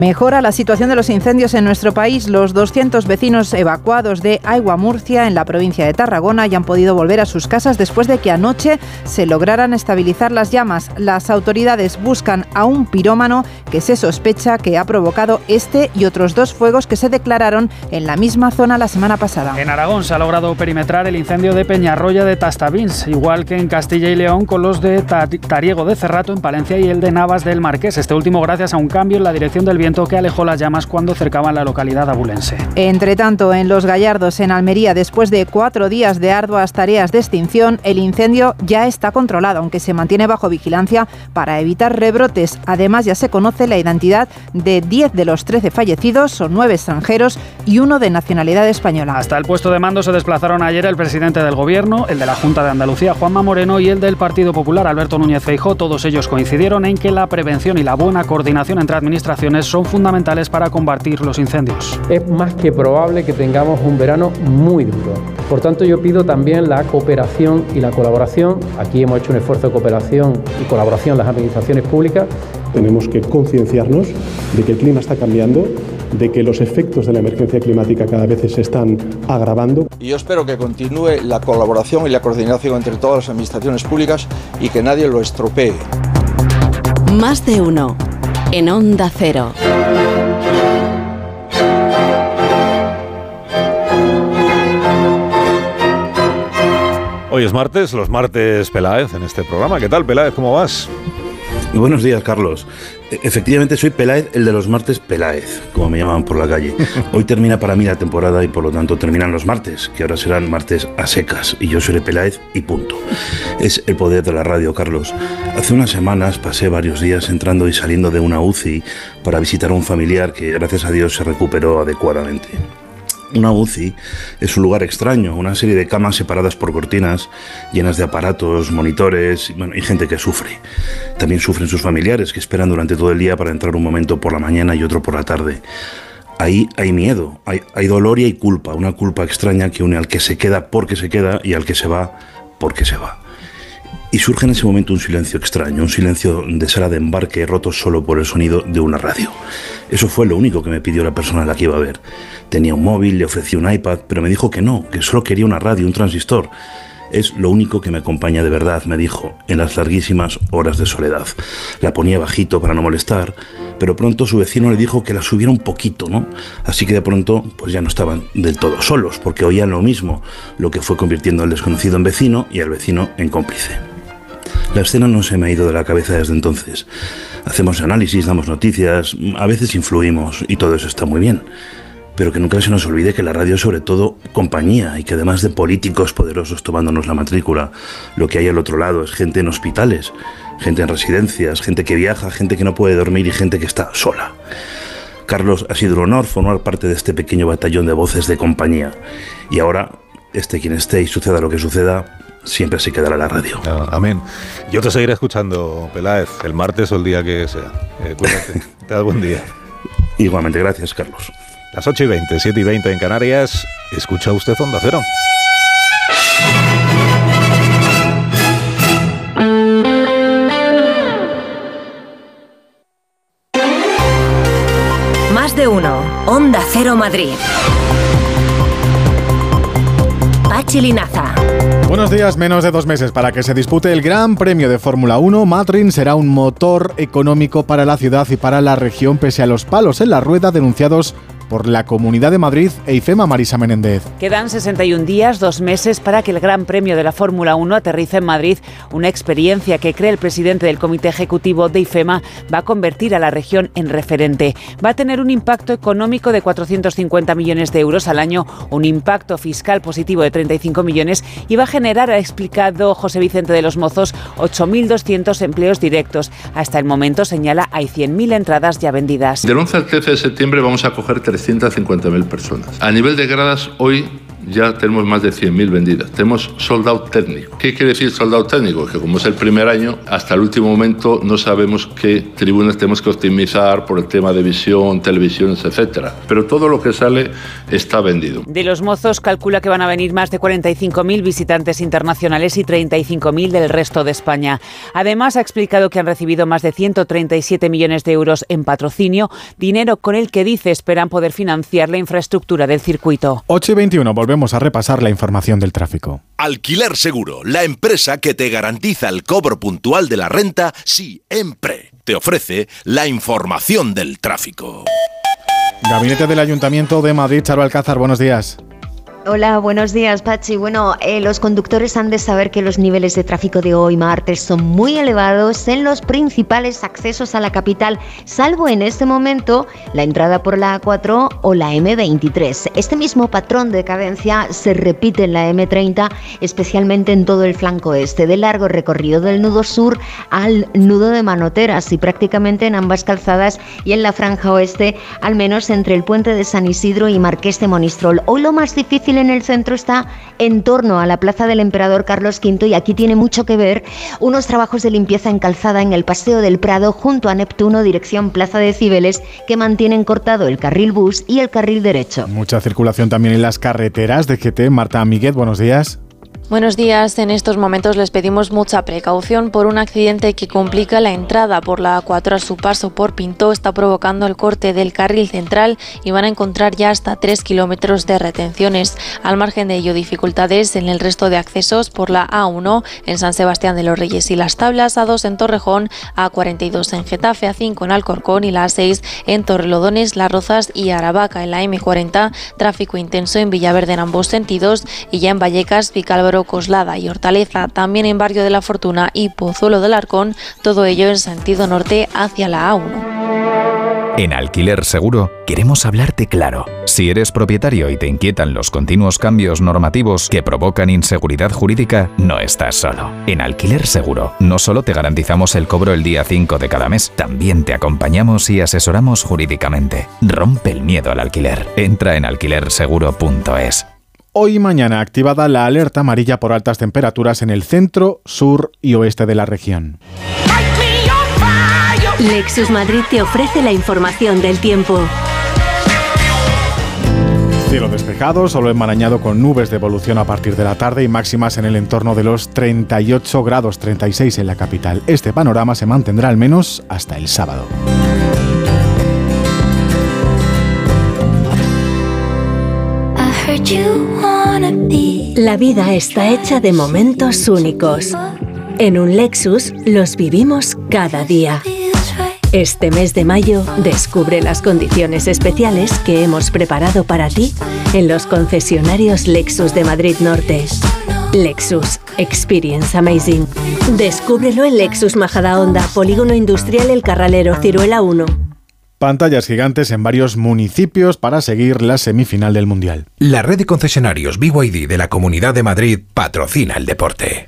Mejora la situación de los incendios en nuestro país. Los 200 vecinos evacuados de Aigua Murcia, en la provincia de Tarragona, ya han podido volver a sus casas después de que anoche se lograran estabilizar las llamas. Las autoridades buscan a un pirómano que se sospecha que ha provocado este y otros 2 fuegos que se declararon en la misma zona la semana pasada. En Aragón se ha logrado perimetrar el incendio de Peñarroya de Tastavins, igual que en Castilla y León con los de Tariego de Cerrato en Palencia y el de Navas del Marqués. Este último gracias a un cambio en la dirección del viento que alejó las llamas cuando cercaban la localidad abulense. Entre tanto, en Los Gallardos, en Almería, después de 4 días de arduas tareas de extinción, el incendio ya está controlado, aunque se mantiene bajo vigilancia para evitar rebrotes. Además, ya se conoce la identidad de 10 de los 13 fallecidos, son 9 extranjeros y 1 de nacionalidad española. Hasta el puesto de mando se desplazaron ayer el presidente del Gobierno, el de la Junta de Andalucía, Juanma Moreno, y el del Partido Popular, Alberto Núñez Feijóo. Todos ellos coincidieron en que la prevención y la buena coordinación entre administraciones son fundamentales para combatir los incendios. Es más que probable que tengamos un verano muy duro. Por tanto, yo pido también la cooperación y la colaboración. Aquí hemos hecho un esfuerzo de cooperación y colaboración las administraciones públicas. Tenemos que concienciarnos de que el clima está cambiando, de que los efectos de la emergencia climática cada vez se están agravando. Y yo espero que continúe la colaboración y la coordinación entre todas las administraciones públicas y que nadie lo estropee. Más de uno en Onda Cero. Hoy es martes, los martes Peláez en este programa. ¿Qué tal, Peláez? ¿Cómo vas? Buenos días, Carlos. Efectivamente soy Peláez, el de los martes Peláez, como me llamaban por la calle. Hoy termina para mí la temporada y por lo tanto terminan los martes, que ahora serán martes a secas, y yo seré Peláez y punto. Es el poder de la radio, Carlos. Hace unas semanas pasé varios días entrando y saliendo de una UCI para visitar a un familiar que, gracias a Dios, se recuperó adecuadamente. Una UCI es un lugar extraño, una serie de camas separadas por cortinas, llenas de aparatos, monitores, y gente que sufre. También sufren sus familiares, que esperan durante todo el día para entrar un momento por la mañana y otro por la tarde. Ahí hay miedo, hay dolor y hay culpa, una culpa extraña que une al que se queda porque se queda y al que se va porque se va. Y surge en ese momento un silencio extraño, un silencio de sala de embarque roto solo por el sonido de una radio. Eso fue lo único que me pidió la persona a la que iba a ver. Tenía un móvil, le ofrecí un iPad, pero me dijo que no, que solo quería una radio, un transistor. Es lo único que me acompaña de verdad, me dijo, en las larguísimas horas de soledad. La ponía bajito para no molestar, pero pronto su vecino le dijo que la subiera un poquito, ¿no? Así que de pronto, pues ya no estaban del todo solos, porque oían lo mismo, lo que fue convirtiendo al desconocido en vecino y al vecino en cómplice. La escena no se me ha ido de la cabeza desde entonces. Hacemos análisis, damos noticias, a veces influimos y todo eso está muy bien. Pero que nunca se nos olvide que la radio es sobre todo compañía y que además de políticos poderosos tomándonos la matrícula, lo que hay al otro lado es gente en hospitales, gente en residencias, gente que viaja, gente que no puede dormir y gente que está sola. Carlos, ha sido un honor formar parte de este pequeño batallón de voces de compañía. Y ahora, esté quien esté y suceda lo que suceda, siempre se quedará la radio. Amén. Yo te seguiré escuchando, Peláez, el martes o el día que sea. Cuídate. Te das buen día. Igualmente, gracias, Carlos. Las 8:20, 7:20 en Canarias. Escucha usted Onda Cero. Más de uno. Onda Cero Madrid. Pachi Linaza. Buenos días. Menos de 2 meses para que se dispute el Gran Premio de Fórmula 1. Madrid será un motor económico para la ciudad y para la región, pese a los palos en la rueda denunciados por la Comunidad de Madrid e IFEMA. Marisa Menéndez. Quedan 61 días, 2 meses para que el Gran Premio de la Fórmula 1 aterrice en Madrid, una experiencia que cree el presidente del Comité Ejecutivo de IFEMA va a convertir a la región en referente. Va a tener un impacto económico de 450 millones de euros al año, un impacto fiscal positivo de 35 millones y va a generar, ha explicado José Vicente de los Mozos, 8.200 empleos directos. Hasta el momento, señala, hay 100.000 entradas ya vendidas. Del 11 al 13 de septiembre vamos a acoger 350.000 personas. A nivel de gradas, hoy ya tenemos más de 100.000 vendidas. Tenemos sold out técnico. ¿Qué quiere decir sold out técnico? Que como es el primer año, hasta el último momento no sabemos qué tribunas tenemos que optimizar por el tema de visión, televisiones, etcétera. Pero todo lo que sale está vendido. De Los Mozos calcula que van a venir más de 45.000 visitantes internacionales y 35.000 del resto de España. Además, ha explicado que han recibido más de 137 millones de euros en patrocinio, dinero con el que dice esperan poder financiar la infraestructura del circuito. 8:21, volvemos a repasar la información del tráfico. Alquiler Seguro, la empresa que te garantiza el cobro puntual de la renta siempre. Te ofrece la información del tráfico. Gabinete del Ayuntamiento de Madrid, Charo Alcázar, buenos días. Hola, buenos días, Pachi. Bueno, los conductores han de saber que los niveles de tráfico de hoy martes son muy elevados en los principales accesos a la capital, salvo en este momento la entrada por la A4 o la M23. Este mismo patrón de cadencia se repite en la M30, especialmente en todo el flanco este, de largo recorrido del nudo sur al nudo de Manoteras y prácticamente en ambas calzadas y en la franja oeste, al menos entre el puente de San Isidro y Marqués de Monistrol. Hoy lo más difícil en el centro está en torno a la Plaza del Emperador Carlos V y aquí tiene mucho que ver unos trabajos de limpieza en calzada en el Paseo del Prado junto a Neptuno, dirección Plaza de Cibeles, que mantienen cortado el carril bus y el carril derecho. Mucha circulación también en las carreteras de GT. Marta Miguel, buenos días. Buenos días. En estos momentos les pedimos mucha precaución por un accidente que complica la entrada por la A4 a su paso por Pintó. Está provocando el corte del carril central y van a encontrar ya hasta 3 kilómetros de retenciones. Al margen de ello, dificultades en el resto de accesos por la A1 en San Sebastián de los Reyes y Las Tablas, A2 en Torrejón, A42 en Getafe, A5 en Alcorcón y la A6 en Torrelodones, Las Rozas y Aravaca. En la M40, tráfico intenso en Villaverde en ambos sentidos y ya en Vallecas, Vicálvaro, Coslada y Hortaleza, también en Barrio de la Fortuna y Pozuelo del Arcón, todo ello en sentido norte hacia la A1. En Alquiler Seguro queremos hablarte claro. Si eres propietario y te inquietan los continuos cambios normativos que provocan inseguridad jurídica, no estás solo. En Alquiler Seguro no solo te garantizamos el cobro el día 5 de cada mes, también te acompañamos y asesoramos jurídicamente. Rompe el miedo al alquiler. Entra en alquilerseguro.es. Hoy y mañana activada la alerta amarilla por altas temperaturas en el centro, sur y oeste de la región. Lexus Madrid te ofrece la información del tiempo. Cielo despejado, solo enmarañado con nubes de evolución a partir de la tarde y máximas en el entorno de los 38 grados, 36 en la capital. Este panorama se mantendrá al menos hasta el sábado. La vida está hecha de momentos únicos. En un Lexus los vivimos cada día. Este mes de mayo descubre las condiciones especiales que hemos preparado para ti en los concesionarios Lexus de Madrid Norte. Lexus Experience Amazing. Descúbrelo en Lexus Majadahonda, Polígono Industrial El Carralero, Ciruela 1. Pantallas gigantes en varios municipios para seguir la semifinal del Mundial. La red de concesionarios BYD de la Comunidad de Madrid patrocina el deporte.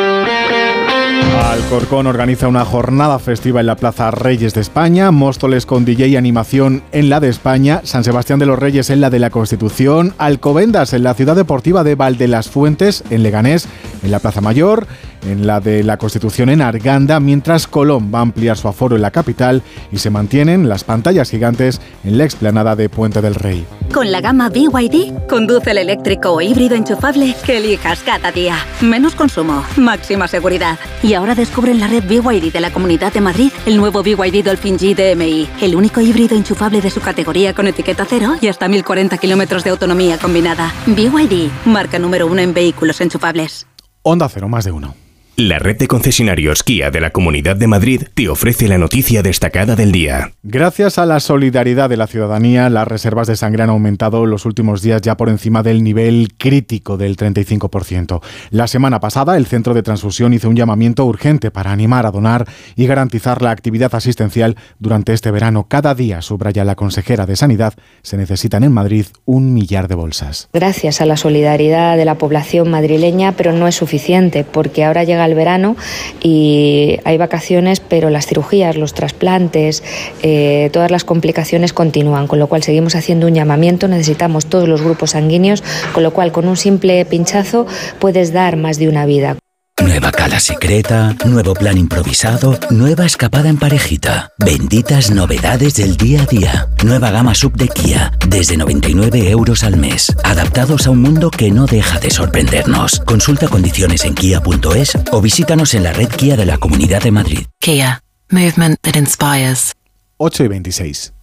Alcorcón organiza una jornada festiva en la Plaza Reyes de España, Móstoles con DJ y animación en la de España, San Sebastián de los Reyes en la de la Constitución, Alcobendas en la Ciudad Deportiva de Valdelasfuentes, en Leganés, en la Plaza Mayor, en la de la Constitución en Arganda, mientras Colón va a ampliar su aforo en la capital y se mantienen las pantallas gigantes en la explanada de Puente del Rey. Con la gama BYD, conduce el eléctrico o híbrido enchufable que elijas cada día. Menos consumo, máxima seguridad. Y ahora descubre en la red BYD de la Comunidad de Madrid el nuevo BYD Dolphin G DMI, el único híbrido enchufable de su categoría con etiqueta cero y hasta 1040 kilómetros de autonomía combinada. BYD, marca número 1 en vehículos enchufables. Onda Cero, más de uno. La red de concesionarios Kia de la Comunidad de Madrid te ofrece la noticia destacada del día. Gracias a la solidaridad de la ciudadanía, las reservas de sangre han aumentado los últimos días ya por encima del nivel crítico del 35%. La semana pasada, el Centro de Transfusión hizo un llamamiento urgente para animar a donar y garantizar la actividad asistencial durante este verano. Cada día, subraya la consejera de Sanidad, se necesitan en Madrid 1 millar de bolsas. Gracias a la solidaridad de la población madrileña, pero no es suficiente, porque ahora llega llega el verano y hay vacaciones, pero las cirugías, los trasplantes, todas las complicaciones continúan, con lo cual seguimos haciendo un llamamiento, necesitamos todos los grupos sanguíneos, con lo cual con un simple pinchazo puedes dar más de una vida. Nueva cala secreta, nuevo plan improvisado, nueva escapada en parejita. Benditas novedades del día a día. Nueva gama sub de Kia, desde 99 euros al mes. Adaptados a un mundo que no deja de sorprendernos. Consulta condiciones en kia.es o visítanos en la red Kia de la Comunidad de Madrid. Kia, movement that inspires. 8:26.